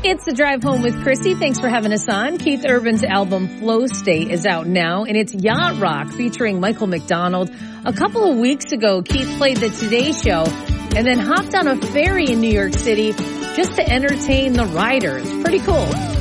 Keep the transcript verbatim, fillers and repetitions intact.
It's The Drive Home with Chrissy. Thanks for having us on. Keith Urban's album Flow State is out now, and it's Yacht Rock featuring Michael McDonald. A couple of weeks ago, Keith played the Today Show and then hopped on a ferry in New York City just to entertain the riders. Pretty cool.